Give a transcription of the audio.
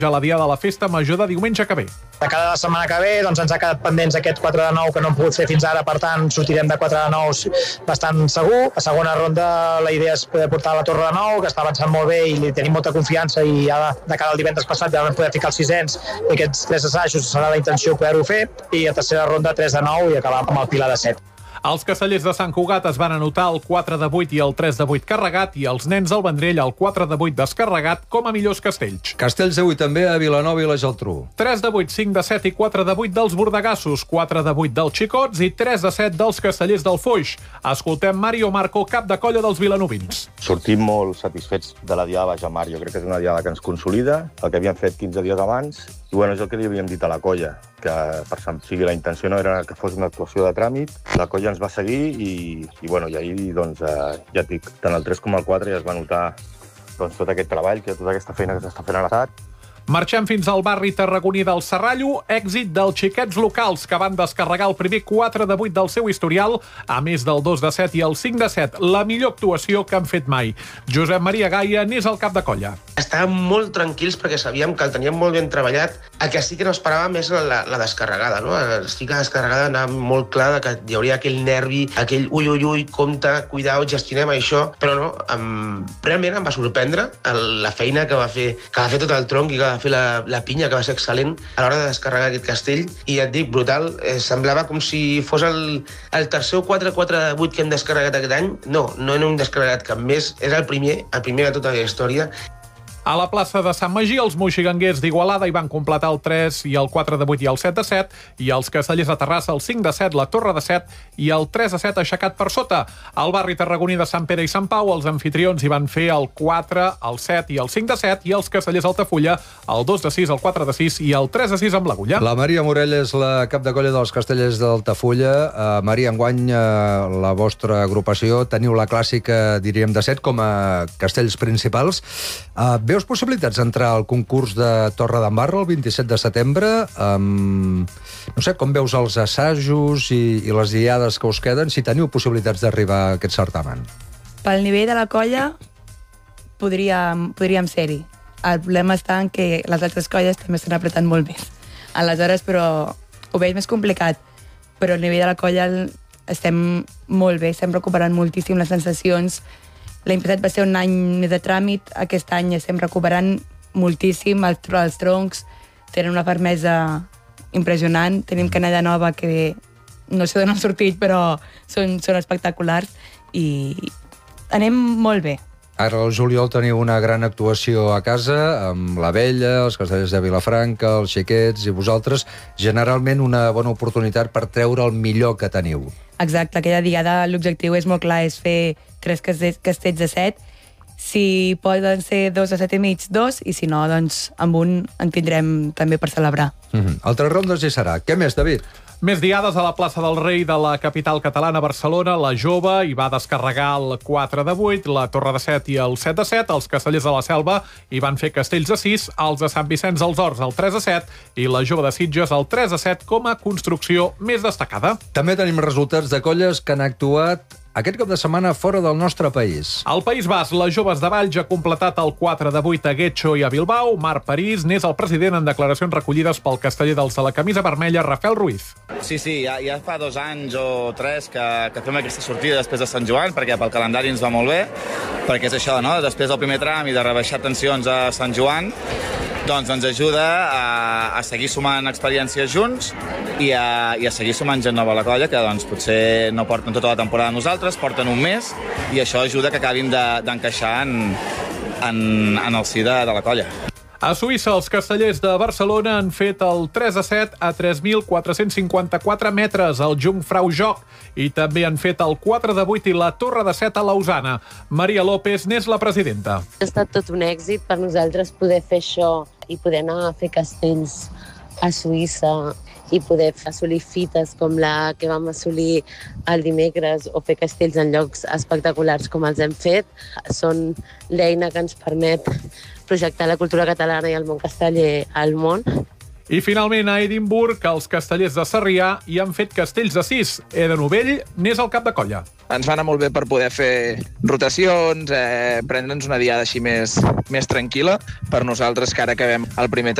a la Diada de la Festa Major de diumenge que ve. De cada setmana que ve ens ha quedat pendents aquest 4 de 9 que no hem pogut fer fins ara, per tant sortirem de 4 de 9 bastant segur. A segona ronda la idea és poder portar la Torre de 9, que està avançant molt bé i li tenim molta confiança, i ja de cara al divendres passat ja vam poder ficar els 600 i aquests 3 assajos serà la intenció poder-ho fer, i a tercera ronda 3 de 9 i acabar amb el Pilar de 7. Els castellers de Sant Cugat es van anotar el 4 de 8 i el 3 de 8 carregat, i els nens del Vendrell el 4 de 8 descarregat com a millors castells. Castells de 8 també a Vilanova i la Geltrú. 3 de 8, 5 de 7 i 4 de 8 dels bordegassos, 4 de 8 dels xicots i 3 de 7 dels castellers del Foix. Escoltem Mario Marco, cap de colla dels vilanovins. Sortim molt satisfets de la diada Baix Mar. Jo crec que és una diada que ens consolida, el que havíem fet 15 dies abans, i bueno, és el que li havíem dit a la colla, que la intenció no era que fos una actuació de tràmit. La colla ens va seguir i ahir, doncs, ja et dic, tant el 3 com el 4 ja es va notar tot aquest treball, tota aquesta feina que s'està fent a l'Estat. Marxem fins al barri tarragoní del Serrallo, èxit dels xiquets locals, que van descarregar el primer 4 de 8 del seu historial, a més del 2 de 7 i el 5 de 7, la millor actuació que han fet mai. Josep Maria Gaia n'és el cap de colla. Estàvem molt tranquils perquè sabíem que el teníem molt ben treballat. El que sí que no esperàvem és la descarregada, no? Sí que la descarregada anava molt clar que hi hauria aquell nervi, aquell ui, compte, cuidao, gestionem això, però no, realment em va sorprendre la feina que va fer tot el tronc i que va fer la pinya, que va ser excel·lent a l'hora de descarregar aquest castell, i ja et dic, brutal. Semblava com si fos el tercer o 4 de 8 que hem descarregat aquest any. No hem descarregat cap més, era el primer de tota la història. A la plaça de Sant Magí, els moixiganguers d'Igualada hi van completar el 3 i el 4 de 8 i el 7 de 7, i els castellers de Terrassa el 5 de 7, la Torre de 7 i el 3 de 7 aixecat per sota. Al barri tarragoní de Sant Pere i Sant Pau, els anfitrions hi van fer el 4, el 7 i el 5 de 7, i els castellers d'Altafulla el 2 de 6, el 4 de 6 i el 3 de 6 amb l'Agulla. La Maria Morell és la cap de colla dels castellers d'Altafulla. Maria, enguany la vostra agrupació teniu la clàssica, diríem, de 7 com a castells principals. Veus possibilitats d'entrar al concurs de Torre d'Embarra el 27 de setembre? No sé, com veus els assajos i les diades que us queden, si teniu possibilitats d'arribar a aquest certamen? Pel nivell de la colla podríem ser-hi. El problema està en que les altres colles també estan apretant molt més. Aleshores, però ho veig més complicat. Però a nivell de la colla estem molt bé, estem recuperant moltíssim les sensacions. L'any passat va ser un any de tràmit, aquest any estem recuperant moltíssim, els troncs tenen una fermesa impressionant, tenim canalla nova que no sé d'on han sortit, però són espectaculars i anem molt bé. Ara al juliol teniu una gran actuació a casa, amb la Vella, els castellers de Vilafranca, els xiquets i vosaltres, generalment una bona oportunitat per treure el millor que teniu. Exacte, aquella diada l'objectiu és molt clar, és fer 3 castells de 7. Si poden ser 2 de 7 i mig, 2, i si no, doncs amb un en tindrem també per celebrar. Altres rondes hi serà. Què més, David? Més diades a la plaça del Rei de la capital catalana, Barcelona. La Jove hi va descarregar el 4 de 8, la Torre de 7 i el 7 de 7. Els castellers de la Selva hi van fer castells de 6, els de Sant Vicenç dels Horts el 3 de 7 i la Jove de Sitges el 3 de 7 com a construcció més destacada. També tenim resultats de colles que han actuat aquest cap de setmana fora del nostre país. Al País Basc, les Joves de Valls ha completat el 4 de 8 a Guecho i a Bilbao. Marc París n'és el president en declaracions recollides pel casteller dels de la camisa vermella, Rafael Ruiz. Sí, ja fa 2 anys o 3 que fem aquesta sortida després de Sant Joan, perquè pel calendari ens va molt bé, perquè és això, no? Després del primer tram i de rebaixar tensions a Sant Joan, doncs ens ajuda a seguir sumant experiències junts i a seguir sumant gent nova a la colla, que doncs potser no porten tota la temporada a nosaltres, porten un mes, i això ajuda que acabin d'encaixar en el si de la colla. A Suïssa, els castellers de Barcelona han fet el 3 de 7 a 3.454 metres al Jungfrau Joc i també han fet el 4 de 8 i la Torre de 7 a Lausana. Maria López n'és la presidenta. Ha estat tot un èxit per nosaltres poder fer això i poder anar a fer castells a Suïssa i poder assolir fites com la que vam assolir el dimecres o fer castells en llocs espectaculars com els hem fet. Són l'eina que ens permet projectar la cultura catalana i el món casteller al món I finalment a Edimburg, els castellers de Sarrià hi han fet castells de 6. Eda Novell n'és el cap de colla. Ens va anar molt bé per poder fer rotacions, prendre'ns una diada així més tranquil·la per nosaltres, que ara acabem el primer